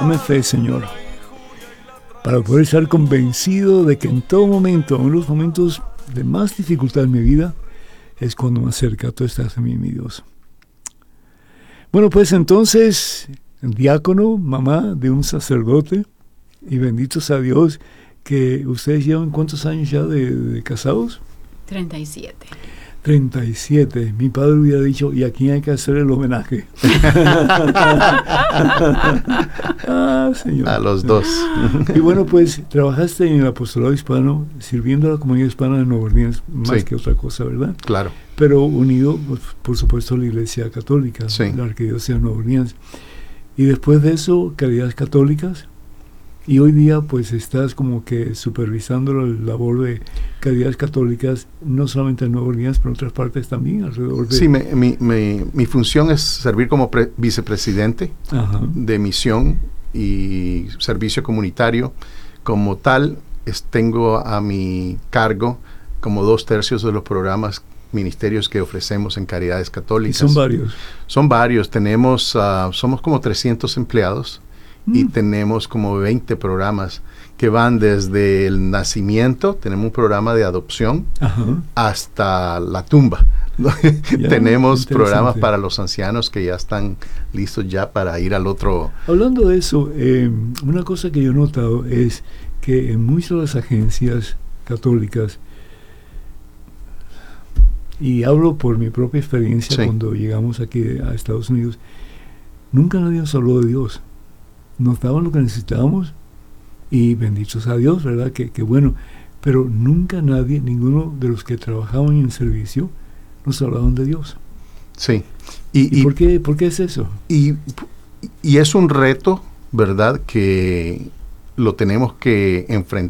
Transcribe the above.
Dame fe, Señor, para poder estar convencido de que en todo momento, en los momentos de más dificultad en mi vida, es cuando me acerca, tú estás en mí, mi Dios. Bueno, pues entonces, diácono, mamá de un sacerdote, y bendito sea Dios que ustedes llevan ¿cuántos años ya de casados? 37. 37. Mi padre hubiera dicho, ¿y a quién hay que hacer el homenaje? Señor. A los dos. Y bueno, pues trabajaste en el apostolado hispano, sirviendo a la comunidad hispana de Nueva Orleans, más que otra cosa, ¿verdad? Claro. Pero unido, pues, por supuesto, a la Iglesia Católica, la Arquidiócesis de Nueva Orleans. Y después de eso, Caridades Católicas. Y hoy día, pues, estás como que supervisando la labor de Caridades Católicas, no solamente en Nueva Orleans, pero en otras partes también, alrededor de... Sí, mi función es servir como vicepresidente de misión y servicio comunitario. Como tal, tengo a mi cargo como 2/3 de los programas ministerios que ofrecemos en Caridades Católicas. ¿Y son varios? Son varios. Tenemos, somos como 300 empleados. Y tenemos como 20 programas que van desde el nacimiento, tenemos un programa de adopción, hasta la tumba. Tenemos programas para los ancianos que ya están listos ya para ir al otro. Hablando de eso, una cosa que yo he notado es que en muchas de las agencias católicas, y hablo por mi propia experiencia cuando llegamos aquí a Estados Unidos, nunca nadie nos habló de Dios. Nos daban lo que necesitábamos y benditos a Dios, ¿verdad? Que bueno, pero nunca nadie, ninguno de los que trabajaban en servicio, nos hablaban de Dios. Sí. ¿Y por qué es eso? Y es un reto, ¿verdad? Que lo tenemos que enfrentar.